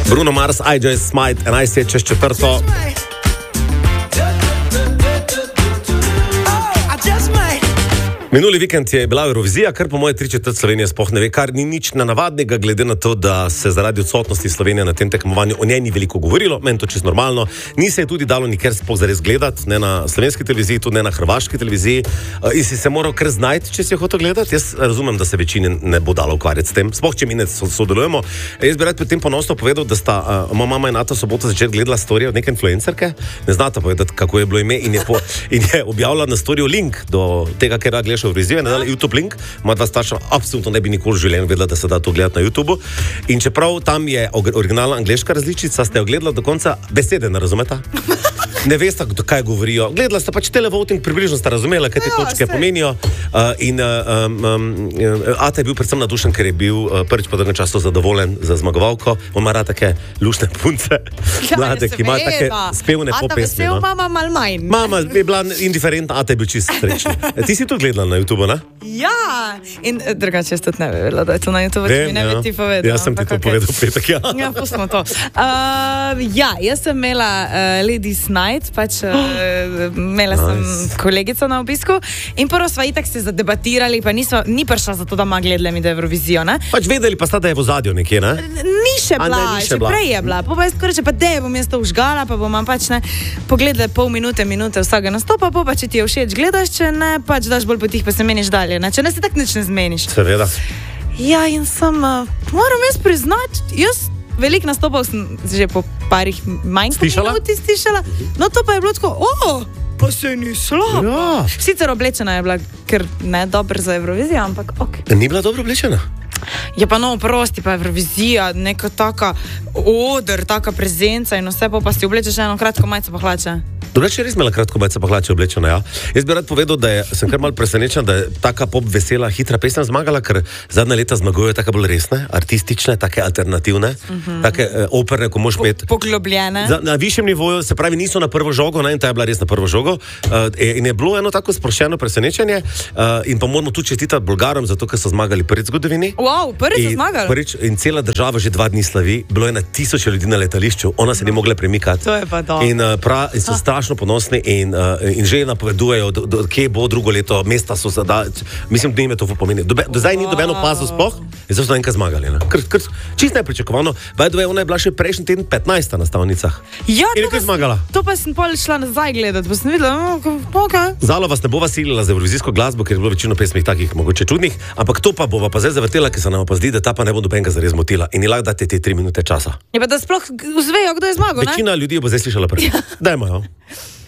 Bruno Mars, I Just Smite, 11 čez četvrto. Minuli vikend je bila Eurovizija, kar po moje 3/4 Slovenije sploh ne ve, kar ni nič nenavadnega, glede na to, da se zaradi odsotnosti Slovenije na tem tekmovanju o njej ni veliko govorilo, meni to čisto normalno. Ni se je tudi dalo nikjer sploh zares gledati, ne na slovenski televiziji, tudi ne na hrvaški televiziji. In si se moral kar znajti, če si jo hotel gledati. Jaz razumem, da se večini ne bo dalo ukvarjati s tem, sploh če mi ne sodelujemo. Jaz bi rad pri tem ponosno povedal, da sta moja mama in Nata soboto začela gledala storije od neke influencerke, ne znata povedati, kako je bilo ime, in je objavila na storiju link do tega, ker gledaš Eurovizije, ne dala YouTube link, ima dva starša, absolutno ne bi nikoli v življenju vedela, da se da to gledati na YouTubu. In čeprav tam je originalna angleška različica, ste jo gledala do konca, besede ne razumeta. Ne veste, kaj govorijo. Gledala ste pač televoting, približno ste razumela, kaj te točke pomenijo. Ata je bil predvsem nadušen, ker je bil prvič po dolgem času zadovoljen za zmagovalko. On ima rad take lušne punce, mlade, ki ima take spevne popesmi. Ata vesel, mama mal manj. Mama je bila indiferentna, Ata je bil čist srečen. Ti si to gledala na YouTubu, ne? Ja, in drugače jaz tudi ne bi vedela, da je to na YouTubu, če mi ne bi ti povedal. Jaz sem ti to povedal petek, ja. Ja, pustimo to. Jaz sem imela Ladies Night, pač imela sem kolegico na obisku in prvo sva itak se zadebatirali, pa ni prišla za to, da ma gledala mi da Eurovizijo, ne? Pač vedeli pa sta, da je v ozadju nekje, ne? Ni še bila, še prej je bila. Pa jaz reče, pa dej, bom jaz to užgala, pa bom pač ne pogledala pol minute vsega nastopa, pa če ti je všeč gledaš, če ne, pač daš bolj potih, pa se meniš dalje, ne? Če ne se tak nič ne zmeniš. Seveda. Ja, in sem, moram jaz priznati, jaz veliko nastopov sem že po parih manj minuti stišala, no to pa je bilo tako, pa se ni slabo. Ja. Sicer oblečena je bila, ker ne dobro za Eurovizijo, ampak ok. Ni bila dobro oblečena? Je pa no, prosti, pa Eurovizija, neka taka oder, taka prezenca in vse, pa si oblečeš eno kratko majico pa hlače. Drugače je res imela kratko majico pa hlače oblečena, ja. Jaz bi rad povedal, da sem kar malo presenečen, da je taka pop vesela, hitra pesem zmagala, ker zadnja leta zmagujejo tako bolj resne, artistične, take alternativne, take operne, ko moš imeti poglobljene. Na višjem nivoju, se pravi, niso na prvo žogo, ne, in ta je bila res na prvo žogo. In je bilo eno tako sproščeno presenečenje, in pa moramo tudi čestitati Bolgarom, zato ker so zmagali prvič v zgodovini. Wow, prvič so zmagali. In cela država že 2 dni slavi, bilo je na 1000 ljudi na letališču, ona se ni mogla premikati. To je pa dobro. In so strašno ponosni in že napovedujejo, kje bo drugo leto, mesta so zadali. Mislim, da jim je to pomeni. Do zdaj ni doben opazil sploh, in zdaj so enkrat zmagali. Čisto nepričakovano. Ona je bila še prejšnji teden 15. na stavnicah. Ja, in je zmagala. To pa sem pol šla nazaj gledati, pa sem videla, ok. Zalo vas ne bova silila za eurovizijsko glasbo, ker je bilo večino pesmih takih mogoče čudnih, ampak to pa bova pa zdaj zavrtela, ker se nam pa zdi, da ta pa ne bo dobenega zares motila in ji lahko date te 3 minute časa. Je pa da sploh zvejo, kdo je zmagal, ne? Večina ljudi bo zdaj slišala prvi. Dajmo jo.